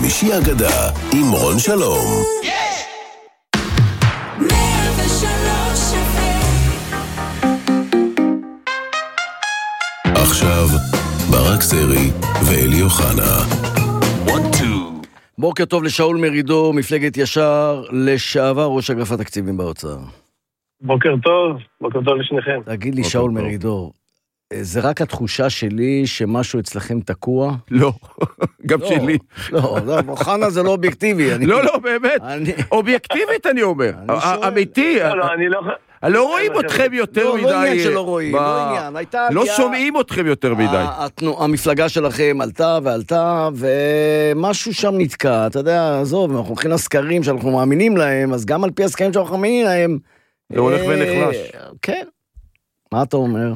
חמישי אגדה עם רון שלום. עכשיו ברק סרי ואלי אוחנה. בוקר טוב לשאול מרידור, מפלגת ישר, לשעבר ראש אגף התקציבים באוצר. בוקר טוב לשניכם. תגיד לי שאול מרידור, זה רק התחושה שלי שמשהו אצלכם תקוע? לא, גם שלי. לא, אוחנה זה לא אובייקטיבי. לא, באמת. אובייקטיבית אני אומר. אמיתי. לא רואים אתכם יותר מדי. לא עניין שלא רואים, לא עניין. לא שומעים אתכם יותר מדי. המפלגה שלכם עלתה ועלתה, ומשהו שם נתקע. אתה יודע, עזוב, אנחנו הולכים לסקרים שאנחנו מאמינים להם, אז גם על פי הסקרים שאנחנו מאמינים להם, זה הולך ונחלש. כן. מה אתה אומר?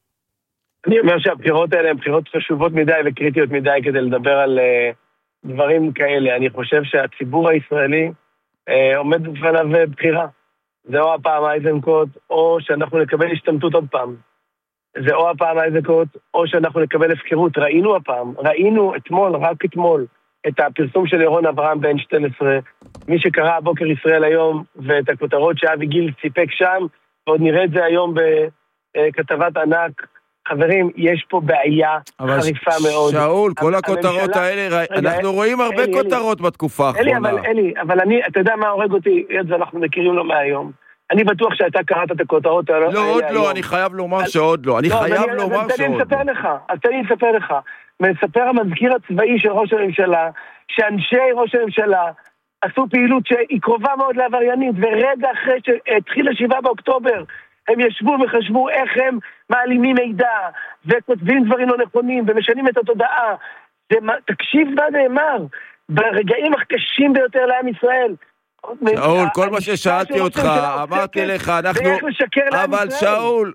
אני אומר שהבחירות האלה הן בחירות חשובות מדי וקריטיות מדי כדי לדבר על דברים כאלה. אני חושב שהציבור הישראלי עומד בפניו בחירה. זה או הפעם אייזנקוט, או שאנחנו נקבל השתמטות עוד פעם. זה או הפעם אייזנקוט, או שאנחנו נקבל הפקרות. ראינו אתמול, רק אתמול, את הפרסום של ירון אברהם בן 12, מי שקרא הבוקר ישראל היום, ואת הכותרות שאבי גיל סיפק שם, ועוד נראה את זה היום בכתבת ענק. חברים, יש פה בעיה חריפה מאוד. שאול, כל הכותרות האלה, אנחנו רואים הרבה כותרות בתקופה האחרונה. אלי, אבל אתה יודע מה הורג אותי, אנחנו מכירים לו מהיום. אני בטוח שאתה קראת את הכותרות האלה. לא, עוד לא, אני חייב לומר שעוד לא. אז תן לי לספר לך. מספר המזכיר הצבאי של ראש הממשלה, שאנשי ראש הממשלה עשו פעילות שהיא קרובה מאוד לעבריינית, ורגע אחרי שהתחיל 7 באוקטובר, הם ישבו וחשבו איך הם מעלימים מידע, וכותבים דברים לא נכונים, ומשנים את התודעה. תקשיב מה נאמר, ברגעים הקשים ביותר לעם ישראל. שאול, כל מה ששאלתי אותך, אמרתי לך, אנחנו... אבל שאול,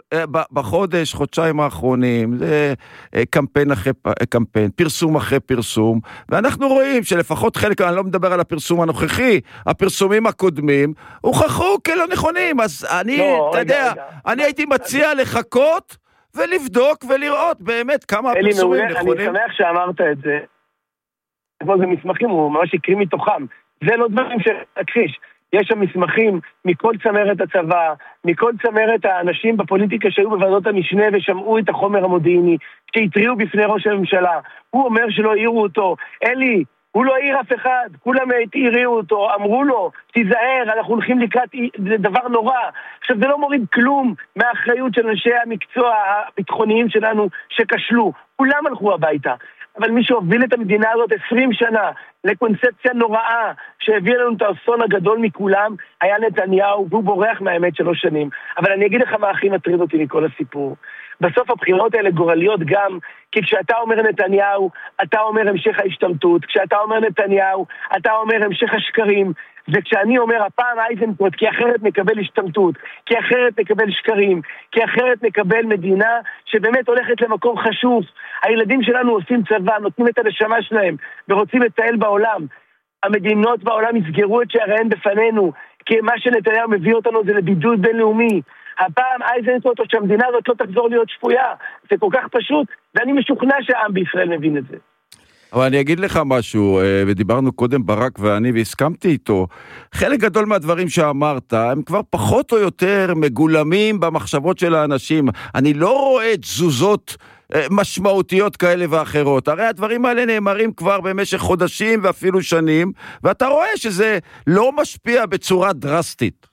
חודשיים האחרונים, זה קמפיין אחרי קמפיין, פרסום אחרי פרסום, ואנחנו רואים שלפחות חלק, אני לא מדבר על הפרסום הנוכחי, הפרסומים הקודמים, הוכחו כלא נכונים, אז אני, אתה יודע, אני הייתי מציע לחכות ולבדוק ולראות באמת כמה הפרסומים נכונים. אני שמח שאמרת את זה, אבל זה מסמכים, הוא ממש יקרים מתוכם. זה לא דברים שתכחיש. יש שם מסמכים מכל צמרת הצבא, מכל צמרת האנשים בפוליטיקה שהיו בוועדות המשנה ושמעו את החומר המודיעיני, שהתריעו בפני ראש הממשלה. הוא אומר שלא העירו אותו. אלי, הוא לא העיר אף אחד. כולם התעירו אותו, אמרו לו, תיזהר, אנחנו הולכים לקראת דבר נורא. עכשיו, זה לא מוריד כלום מהאחריות של אנשי המקצוע הביטחוניים שלנו שכשלו. כולם הלכו הביתה. אבל מי שהוביל את המדינה הזאת 20 שנה לקונספציה נוראה שהביא לנו את האסון הגדול מכולם היה נתניהו, והוא בורח מהאמת 3 שנים. אבל אני אגיד לך מה הכי מטריד אותי מכל הסיפור. בסוף הבחירות האלה גורליות גם, כי כשאתה אומר נתניהו, אתה אומר המשך ההשתמטות, כשאתה אומר נתניהו, אתה אומר המשך השקרים, וכשאני אומר הפעם אייזנקוט, כי אחרת נקבל השתמטות, כי אחרת נקבל שקרים, כי אחרת נקבל מדינה שבאמת הולכת למקום חשוב. הילדים שלנו עושים צבא, נותנים את הנשמה שלהם, ורוצים לטייל בעולם. המדינות בעולם יסגרו את שעריהן בפנינו, כי מה שנתניהו מביא אותנו זה לבידוד בינלאומי. הפעם אייזנקוט, או שהמדינה הזאת לא תחזור להיות שפויה. זה כל כך פשוט, ואני משוכנע שהעם בישראל מבין את זה. אבל אני אגיד לך משהו, ודיברנו קודם ברק ואני והסכמתי איתו, חלק גדול מהדברים שאמרת, הם כבר פחות או יותר מגולמים במחשבות של האנשים. אני לא רואה תזוזות משמעותיות כאלה ואחרות. הרי הדברים האלה נאמרים כבר במשך חודשים ואפילו שנים, ואתה רואה שזה לא משפיע בצורה דרסטית.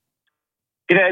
תראה,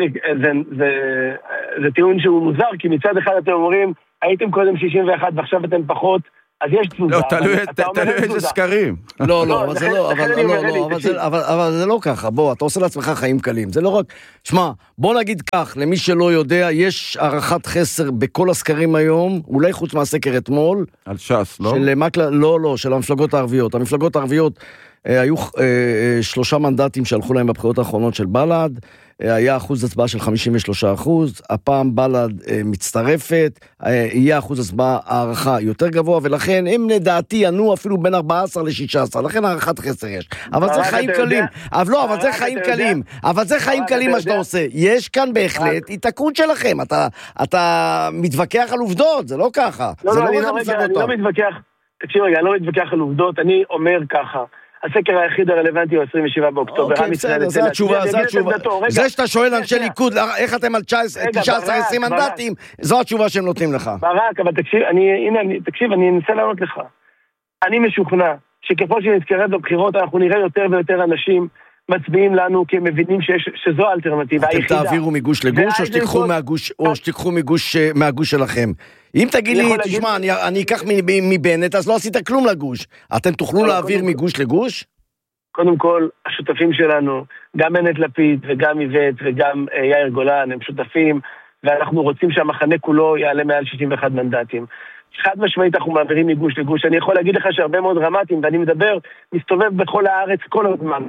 זה טיעון שהוא מוזר, כי מצד אחד אתם אומרים, הייתם קודם 61 ועכשיו אתם פחות, אז יש תזוזה. לא, תלוי איזה סקרים. לא, אבל זה לא ככה. בוא, אתה עושה לעצמך חיים קלים. זה לא רק... שמע, בוא נגיד כך, למי שלא יודע, יש הערכת חסר בכל הסקרים היום, אולי חוץ מהסקר אתמול. על ש"ס, לא? לא, של המפלגות הערביות. המפלגות הערביות היו 3 מנדטים שהלכו להם בבחירות האחרונות של בל"ד, היה אחוז הצבעה של 53%, הפעם בל"ד מצטרפת, יהיה אחוז הצבעה הערכה יותר גבוה, ולכן הם לדעתי ינוע אפילו בין 14 ל-16, לכן הערכת חסר יש. אבל זה חיים קלים, אבל זה חיים קלים, זה חיים קלים מה שאתה עושה. יש כאן בהחלט התעקות שלכם, אתה מתווכח על עובדות, זה לא ככה. לא, אני לא מתווכח. תקשיב רגע, אני לא מתווכח על עובדות, אני אומר ככה, הסקר היחיד הרלוונטי הוא 27 באוקטובר. אוקיי, בסדר, זה התשובה, זה התשובה. זה שאתה שואל אנשי ליכוד, איך אתם על 19-20 מנדטים, זו התשובה שהם נותנים לך. ברק, אבל תקשיב, אני אנסה לענות לך. אני משוכנע שככל שנתקרב בבחירות, אנחנו נראה יותר ויותר אנשים מצביעים לנו, כי הם מבינים שזו האלטרנטיבה היחידה. אתם תעבירו מגוש לגוש, או שתיקחו מהגוש שלכם. אם תגיד לי, תשמע, אני אקח מבנט, אז לא עשית כלום לגוש. אתם תוכלו להעביר מגוש לגוש? קודם כל, השותפים שלנו, גם בנט לפיד וגם איווט וגם יאיר גולן, הם שותפים, ואנחנו רוצים שהמחנה כולו יעלה מעל 61 מנדטים. חד משמעית אנחנו מעבירים מגוש לגוש. אני יכול להגיד לך שהרבה מאוד דרמטיים, ואני מסתובב בכל הארץ כל הזמן.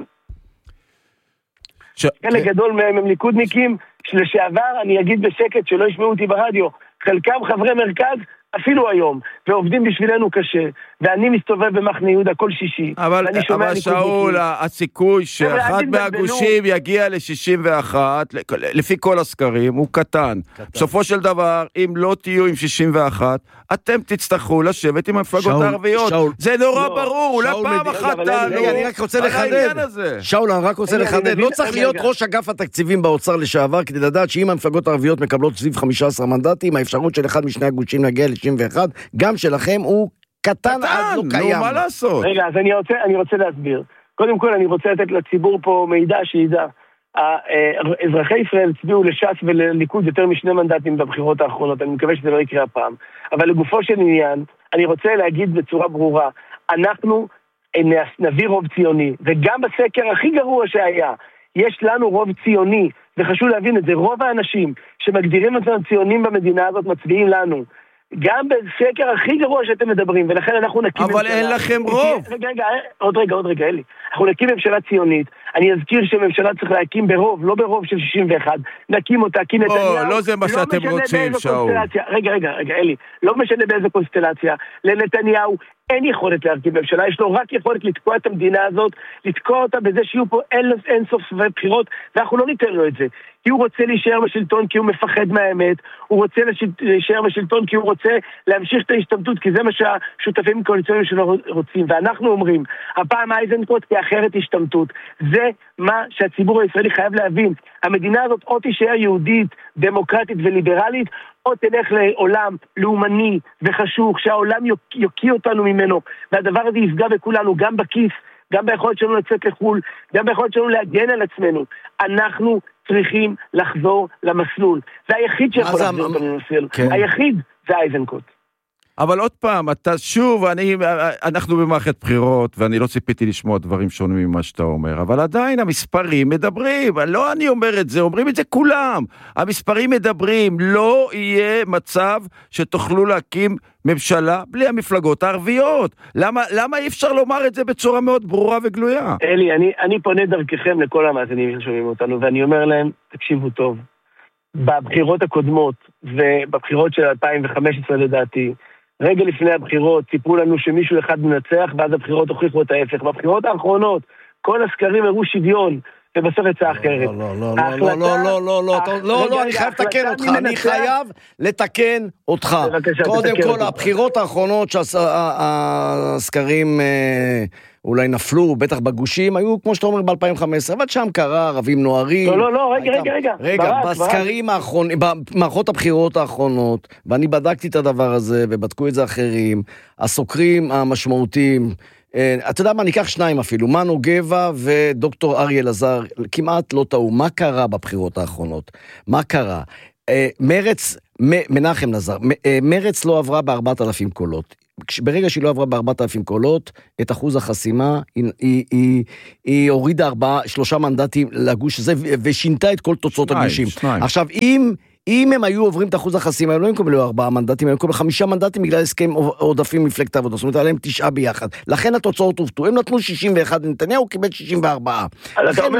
חלק גדול מהם הם ליכודניקים, שלשעבר אני אגיד בשקט שלא ישמעו אותי ברדיו, חלקם חברי מרכז אפילו היום, ועובדים בשבילנו קשה, ואני מסתובב במחנה יהודה כל שישי. אבל שאול, הסיכוי שאחד מהגושים יגיע ל-61, לפי כל הסקרים, הוא קטן. בסופו של דבר, אם לא תהיו עם 61, אתם תצטרכו לשבת עם המפלגות הערביות. זה נורא ברור, אולי פעם אחת תעלו. אני רק רוצה לחדד. שאול, אני רק רוצה לחדד. לא צריך להיות ראש אגף התקציבים באוצר לשעבר, כדי לדעת שאם המפלגות הערביות מקבלות סביב 15 מנדטים, האפשרות של אחד משני הגושים להגיע ל-61, גם שלכם הוא קטן, אז לא קיים. מה לעשות? רגע, אז אני רוצה להסביר. קודם כל, אני רוצה לתת לציבור פה מידע שידע. אזרחי ישראל הצביעו לש"ס ולליכוד יותר משני מנדטים בבחירות האחרונות. אני מקווה שזה לא יקרה הפעם. אבל לגופו של עניין, אני רוצה להגיד בצורה ברורה, אנחנו נביא רוב ציוני, וגם בסקר הכי גרוע שהיה, יש לנו רוב ציוני, וחשוב להבין את זה, רוב האנשים שמגדירים אותנו ציונים במדינה הזאת מצביעים לנו. גם בסקר הכי גרוע שאתם מדברים, ולכן אנחנו נקים אבל אין לכם רוב. עוד רגע, אלי. אנחנו נקים ממשלה ציונית. אני אזכיר שממשלה צריך להקים ברוב, לא ברוב של 61. נקים אותה, כי נתניהו... לא זה מה שאתם רוצים, שאול. רגע, אלי. לא משנה באיזה קונסטלציה. לנתניהו אין יכולת להרכיב ממשלה, יש לו רק יכולת לתקוע את המדינה הזאת, לתקוע אותה בזה שיהיו פה אין סוף בחירות, ואנחנו לא ניתן לו את זה. כי הוא רוצה להישאר בשלטון, כי הוא מפחד מהאמת, הוא רוצה להישאר בשלטון, כי הוא רוצה להמשיך את ההשתמטות, כי זה מה שהשותפים הקואליציוניים שלו רוצים. ואנחנו אומרים, הפעם אייזנקוט כי אחרת השתמטות. זה מה שהציבור הישראלי חייב להבין. המדינה הזאת או תישאר יהודית, דמוקרטית וליברלית, או תלך לעולם לאומני וחשוך, שהעולם יוקיא אותנו ממנו, והדבר הזה יפגע בכולנו, גם בכיס, גם ביכולת שלנו לצאת לחול, גם ביכולת שלנו להגן על עצמנו. אנחנו צריכים לחזור למסלול. זה היחיד שיכול לחזור אותנו למסלול. היחיד זה אייזנקוט. אבל עוד פעם, אתה שוב, אנחנו במערכת בחירות, ואני לא ציפיתי לשמוע דברים שונים ממה שאתה אומר, אבל עדיין המספרים מדברים, לא אני אומר את זה, אומרים את זה כולם, המספרים מדברים, לא יהיה מצב שתוכלו להקים ממשלה בלי המפלגות הערביות. למה אי אפשר לומר את זה בצורה מאוד ברורה וגלויה? אלי, אני פונה דרככם לכל המאזינים ששומעים אותנו, ואני אומר להם, תקשיבו טוב, בבחירות הקודמות, ובבחירות של 2015 לדעתי, רגע לפני הבחירות, סיפרו לנו שמישהו אחד מנצח, ואז הבחירות הוכיחו את ההפך. בבחירות האחרונות, כל הסקרים הראו שוויון, ובסוף יצא אחרת. לא, אני חייב לתקן אותך, אני חייב לתקן אותך. קודם כל, הבחירות האחרונות שהסקרים אולי נפלו, בטח בגושים, היו, כמו שאתה אומר, ב-2015, אבל שם קרה, ערבים נוערים. לא, רגע. בסקרים האחרונים, במערכות הבחירות האחרונות, ואני בדקתי את הדבר הזה, ובדקו את זה אחרים, הסוקרים המשמעותיים, אתה יודע מה, ניקח שניים אפילו, מנו גבע ודוקטור אריה אלעזר, כמעט לא טעו, מה קרה בבחירות האחרונות? מה קרה? מנחם נזר, מרץ לא עברה ב4,000 קולות. ברגע שהיא לא עברה ב4,000 קולות, את אחוז החסימה, היא הורידה 3 מנדטים לגוש הזה, ושינתה את כל תוצאות הגושים. עכשיו, אם הם היו עוברים את אחוז החסימה, הם לא יקבלו 4 מנדטים, הם יקבלו 5 מנדטים בגלל הסכם עודפים מפלגת העבודה, זאת אומרת, עליהם 9 ביחד. לכן התוצאות הובטו, הם נתנו 61, נתניהו קיבל 64. לכן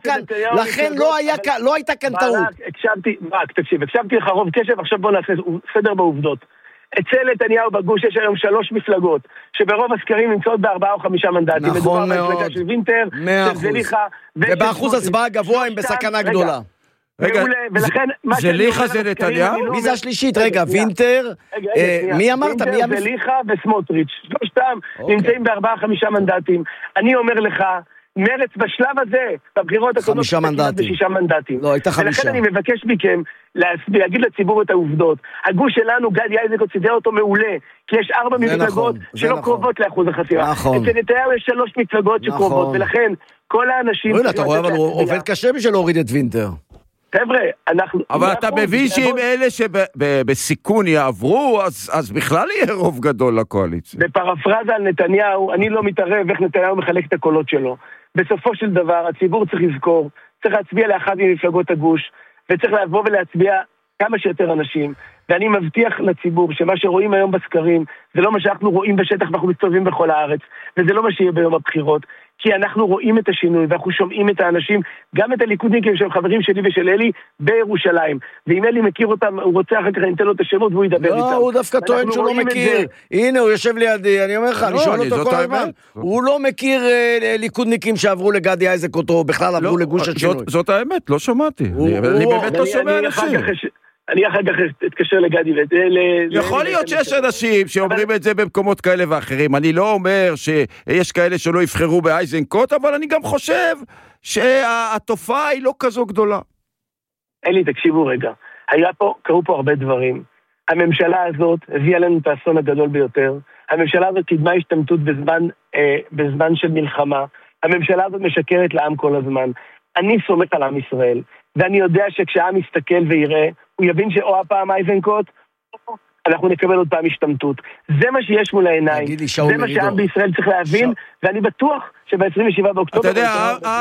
לא הייתה כאן טעות. הקשבתי לך רוב קשב, עכשיו בוא נעשה סדר בעובדות. אצל נתניהו בגוש יש היום 3 מפלגות, שברוב הסקרים נמצאות ב4 או 5 מנדטים. נכון מאוד. של וינטר, של זליכה, ובאחוז הצבעה גבוה הם בסכנה גדולה. רגע, זה ליכה זה נתניהו? מי זה השלישית? רגע, וינטר, מי אמרת? וינטר זה ליכה וסמוטריץ', שלושתם נמצאים ב4-5 מנדטים. אני אומר לך, מרץ בשלב הזה, בבחירות הקודמות, 5 מנדטים. ב6 מנדטים. לא, הייתה 5. ולכן אני מבקש מכם להגיד לציבור את העובדות. הגוש שלנו, גדי איזנקוט סידר אותו מעולה, כי יש 4 מפלגות שלא קרובות לאחוז החסימה. אצל נתניהו יש 3 מפלגות שקרובות, ולכן כל האנשים... אתה רואה, אבל הוא עובד קשה בשביל להוריד את וינטר. חבר'ה, אנחנו... אבל אתה מבין שאם אלה שבסיכון יעברו, אז בכלל יהיה רוב גדול לקואליציה. בפרפרזה על נתניהו, אני לא מתערב איך נתניהו מחלק את הקולות שלו. בסופו של דבר, הציבור צריך לזכור, צריך להצביע לאחת ממפלגות הגוש, וצריך לבוא ולהצביע כמה שיותר אנשים. ואני מבטיח לציבור שמה שרואים היום בסקרים, זה לא מה שאנחנו רואים בשטח ואנחנו מסתובבים בכל הארץ, וזה לא מה שיהיה ביום הבחירות. כי אנחנו רואים את השינוי, ואנחנו שומעים את האנשים, גם את הליכודניקים שהם חברים שלי ושל אלי, בירושלים. ואם אלי מכיר אותם, הוא רוצה אחר כך, אני אתן לו את השמות והוא ידבר איתם. לא, הוא דווקא טוען שהוא לא מכיר. הנה, הוא יושב לידי, אני אומר לך, אני שואל אותו כל הזמן. הוא לא מכיר ליכודניקים שעברו לגדי איזנקוט, או בכלל עברו לגוש השינוי. זאת האמת, לא שמעתי. אני באמת לא שומע אנשים. אני אחר כך אתקשר לגדי יכול להיות שיש אנשים שאומרים את זה במקומות כאלה ואחרים. אני לא אומר שיש כאלה שלא יבחרו באיזנקוט, אבל אני גם חושב שהתופעה היא לא כזו גדולה. אלי, תקשיבו רגע. קראו פה הרבה דברים. הממשלה הזאת הביאה לנו את האסון הגדול ביותר. הממשלה הזאת קידמה השתמטות בזמן של מלחמה. הממשלה הזאת משקרת לעם כל הזמן. אני סומך על עם ישראל. ואני יודע שכשהעם יסתכל ויראה, הוא יבין שאו הפעם איזנקוט, אנחנו נקבל עוד פעם השתמטות. זה מה שיש מול העיניים. זה מה שהעם בישראל צריך להבין, ואני בטוח שב-27 באוקטובר... אתה יודע,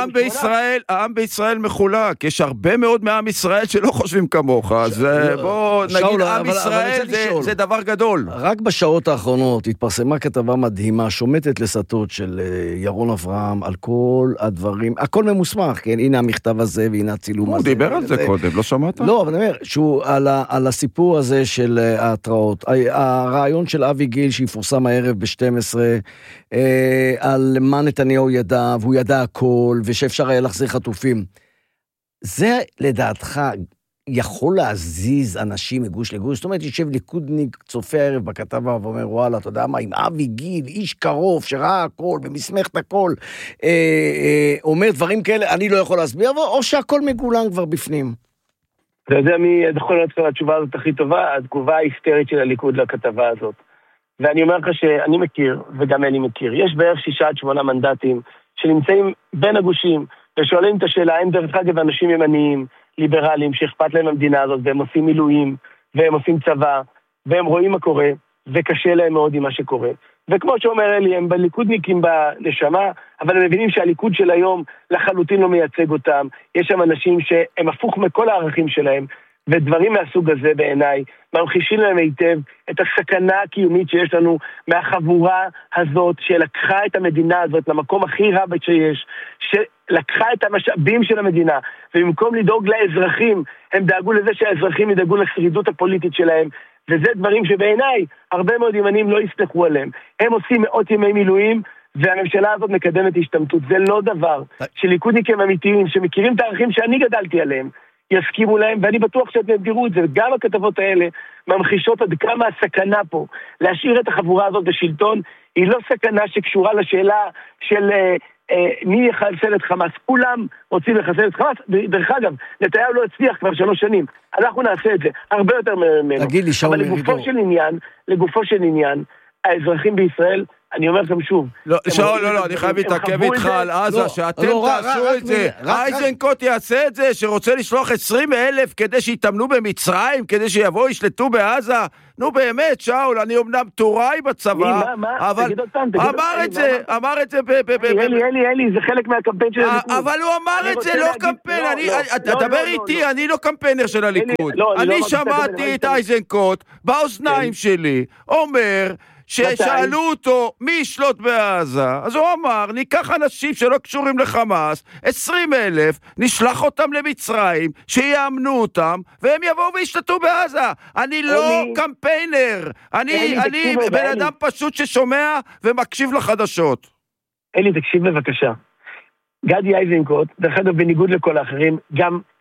העם בישראל מחולק. יש הרבה מאוד מעם ישראל שלא חושבים כמוך, אז בוא נגיד, עם ישראל זה דבר גדול. רק בשעות האחרונות התפרסמה כתבה מדהימה, שומטת לסטות של ירון אברהם, על כל הדברים, הכל ממוסמך, כן? הנה המכתב הזה, והנה הצילום הזה. הוא דיבר על זה קודם, לא שמעת? לא, אבל אני אומר, שהוא על הסיפור הזה של ההתראות, הרעיון של אבי גיל שיפורסם הערב ב-12, על מה נתניהו ידע, והוא ידע הכל, ושאפשר היה להחזיר חטופים. זה לדעתך יכול להזיז אנשים מגוש לגוש? זאת אומרת, יושב ליכודניק צופה הערב בכתבה ואומר, וואלה, אתה יודע מה, עם אבי גיל, איש קרוב שראה הכל ומסמך את הכל, אומר דברים כאלה, אני לא יכול להסביר, או שהכל מגולן כבר בפנים? אתה יודע מי יכול להיות לך התשובה הזאת הכי טובה? התגובה ההיסטרית של הליכוד לכתבה הזאת. ואני אומר לך שאני מכיר, וגם אני מכיר, יש בערך 6-8 מנדטים שנמצאים בין הגושים, ושואלים את השאלה, הם דרך אגב אנשים ימניים, ליברליים, שאכפת להם המדינה הזאת, והם עושים מילואים, והם עושים צבא, והם רואים מה קורה, וקשה להם מאוד עם מה שקורה. וכמו שאומר אלי, הם בליכודניקים בנשמה, אבל הם מבינים שהליכוד של היום לחלוטין לא מייצג אותם. יש שם אנשים שהם הפוך מכל הערכים שלהם, ודברים מהסוג הזה בעיניי ממחישים להם היטב את הסכנה הקיומית שיש לנו מהחבורה הזאת שלקחה את המדינה הזאת למקום הכי רע שיש, שלקחה את המשאבים של המדינה, ובמקום לדאוג לאזרחים, הם דאגו לזה שהאזרחים ידאגו לשרידות הפוליטית שלהם, וזה דברים שבעיניי הרבה מאוד ימנים לא יסלחו עליהם. הם עושים מאות ימי מילואים, והממשלה הזאת מקדמת השתמטות. זה לא דבר שליכודניקים אמיתיים שמכירים את הערכים שאני גדלתי עליהם, יסכימו להם, ואני בטוח שאתם תראו את זה, וגם הכתבות האלה ממחישות עד כמה הסכנה פה, להשאיר את החבורה הזאת בשלטון, היא לא סכנה שקשורה לשאלה של מי יחסל את חמאס. כולם רוצים לחסל את חמאס, דרך אגב, נתניהו לא הצליח כבר 3 שנים, אנחנו נעשה את זה, הרבה יותר ממנו. אבל לגופו של עניין, האזרחים בישראל, אני אומר לכם שוב. שאול, לא, אני חייב להתעכב איתך על עזה, שאתם תעשו את זה. איזנקוט יעשה את זה, שרוצה לשלוח 20,000 כדי שיתאמנו במצרים, כדי שיבואו ישלטו בעזה. נו באמת, שאול, אני אמנם תוראי בצבא, אבל אמר את זה אלי, זה חלק מהקמפיין של הליכוד. אבל הוא אמר את זה, לא קמפיין, דבר איתי, אני לא קמפיינר של הליכוד. אני שמעתי את איזנקוט באוזניים שלי, אומר ששאלו אותו מי ישלוט בעזה, אז הוא אמר, ניקח אנשים שלא קשורים לחמאס, 20,000, נשלח אותם למצרים, שיאמנו אותם, והם יבואו וישלטו בעזה. אני לא קמפיינר, אני בן אדם פשוט ששומע ומקשיב לחדשות. אלי, תקשיב בבקשה. גדי איזנקוט, דרך אגב, בניגוד לכל האחרים, גם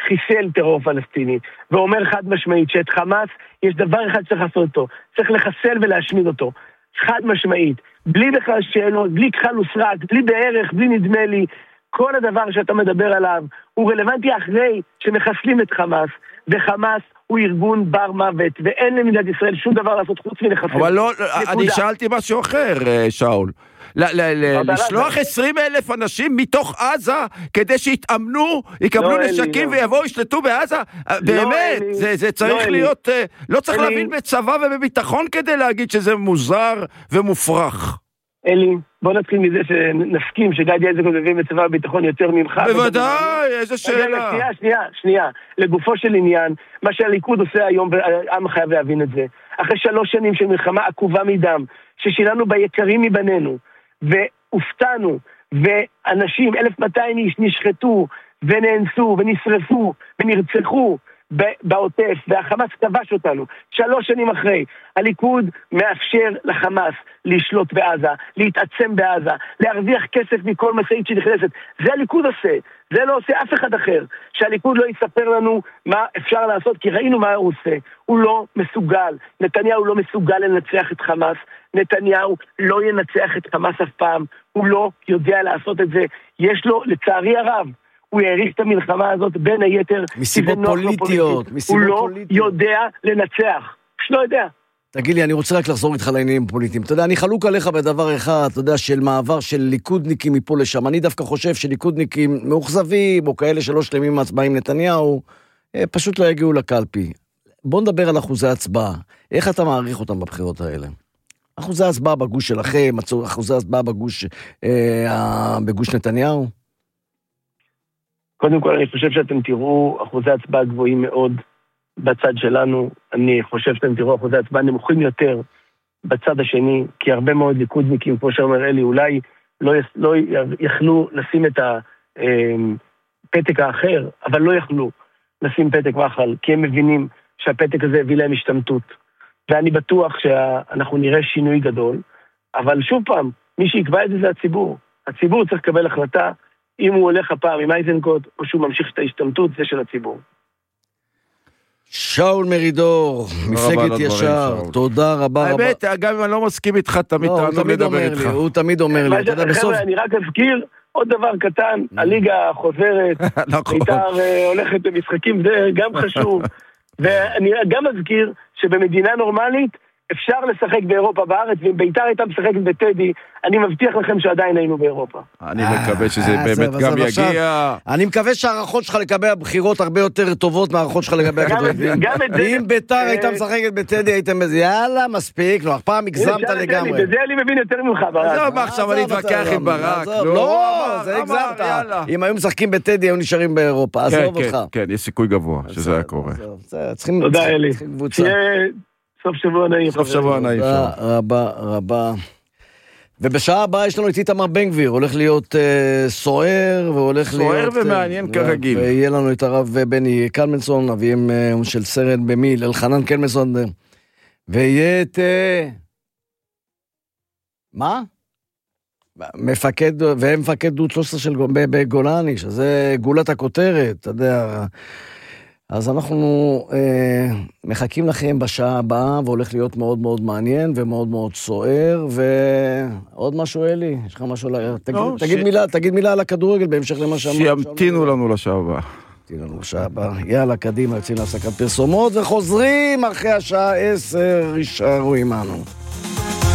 חיסל טרור פלסטיני, ואומר חד משמעית שאת חמאס יש דבר אחד שצריך לעשות אותו, צריך לחסל ולהשמיד אותו, חד משמעית, בלי בכלל שאלות, בלי כחל וסרק, בלי בערך, בלי נדמה לי, כל הדבר שאתה מדבר עליו הוא רלוונטי אחרי שמחסלים את חמאס, וחמאס הוא ארגון בר מוות, ואין למדינת ישראל שום דבר לעשות חוץ מלחסל. אבל לא, אני שאלתי משהו אחר, שאול. לשלוח 20,000 אנשים מתוך עזה כדי שיתאמנו, יקבלו נשקים ויבואו, ישלטו בעזה, באמת, זה צריך להיות, לא צריך להבין בצבא ובביטחון כדי להגיד שזה מוזר ומופרך. אלי, בוא נתחיל מזה שנסכים שגדי איזקות מביא בצבא הביטחון יותר ממך. בוודאי, איזה שאלה. שנייה, לגופו של עניין, מה שהליכוד עושה היום, העם חייב להבין את זה, אחרי 3 שנים של מלחמה עקובה מדם, ששילנו ביקרים מבנינו, והופתענו, ואנשים, 1,200 איש נשחטו, ונאנסו, ונשרפו, ונרצחו בעוטף, והחמאס כבש אותנו. 3 שנים אחרי, הליכוד מאפשר לחמאס לשלוט בעזה, להתעצם בעזה, להרוויח כסף מכל משאית שנכנסת. זה הליכוד עושה, זה לא עושה אף אחד אחר. שהליכוד לא יספר לנו מה אפשר לעשות, כי ראינו מה הוא עושה. הוא לא מסוגל, נתניהו לא מסוגל לנצח את חמאס, נתניהו לא ינצח את חמאס אף פעם, הוא לא יודע לעשות את זה. יש לו, לצערי הרב, הוא העריך את המלחמה הזאת בין היתר מסיבות פוליטיות. הוא לא יודע לנצח, לא יודע. תגיד לי, אני רוצה רק לחזור איתך לעניינים פוליטיים. אתה יודע, אני חלוק עליך בדבר אחד, אתה יודע, של מעבר של ליכודניקים מפה לשם. אני דווקא חושב שליכודניקים מאוכזבים, או כאלה שלא שלמים מהצבעים נתניהו, פשוט לא יגיעו לקלפי. בוא נדבר על אחוזי הצבעה. איך אתה מעריך אותם בבחירות האלה? אחוזי הצבעה בגוש שלכם, אחוזי הצבעה בגוש נתניהו? קודם כל, אני חושב שאתם תראו אחוזי הצבעה גבוהים מאוד בצד שלנו. אני חושב שאתם תראו אחוזי הצבעה נמוכים יותר בצד השני, כי הרבה מאוד ליכודניקים, כמו שאומר אלי, אולי לא יכלו לשים את הפתק האחר, אבל לא יכלו לשים פתק מחל, כי הם מבינים שהפתק הזה הביא להם השתמטות. ואני בטוח שאנחנו נראה שינוי גדול, אבל שוב פעם, מי שיקבע את זה זה הציבור. הציבור צריך לקבל החלטה, אם הוא הולך הפעם עם אייזנקוט, או שהוא ממשיך את ההשתמטות, זה של הציבור. שאול מרידור, מפלגת ישר, תודה רבה. האמת, גם אם אני לא מסכים איתך, תמיד תענו לדבר איתך. הוא תמיד אומר לי, אתה יודע, בסוף... אני רק אזכיר עוד דבר קטן, הליגה חוזרת, בית"ר הולכת במשחקים, זה גם חשוב. ואני גם אזכיר שבמדינה נורמלית, אפשר לשחק באירופה בארץ, ואם בית"ר הייתה משחקת בטדי, אני מבטיח לכם שעדיין היינו באירופה. אני מקווה שזה באמת גם יגיע. אני מקווה שהערכות שלך לגבי הבחירות הרבה יותר טובות מהערכות שלך לגבי הכדורגל. ואם בית"ר הייתה משחקת בטדי, הייתם בזה, יאללה, מספיק, לא, הפעם הגזמת לגמרי. בזה אני מבין יותר ממך, ברק. עזוב, מה עכשיו אני אתווכח עם ברק? לא, זה הגזמת. אם היו משחקים בטדי, היו נשארים באירופה, עזוב אותך. כן, יש סיכוי גבוה שזה היה קורה. תודה, אלי. סוף שבוע נעים. סוף שבוע נעים. רבה. ובשעה הבאה יש לנו את איתמר בן גביר, הולך להיות סוער, סוער ומעניין כרגיל. ויהיה לנו את הרב בני קלמנסון, אביהם של סרן במיל, אלחנן קלמנסון, ויהיה את... מה? ומפקד דוד 13 בגולני, שזה גולת הכותרת, אתה יודע... אז אנחנו מחכים לכם בשעה הבאה, והולך להיות מאוד מאוד מעניין ומאוד מאוד סוער, ועוד משהו אלי, יש לך משהו תגיד מילה על הכדורגל בהמשך למה שאמרנו. שימתינו לנו לשעה הבאה. יאללה, קדימה, יוצאים להפסקת פרסומות, וחוזרים אחרי השעה 10, יישארו עמנו.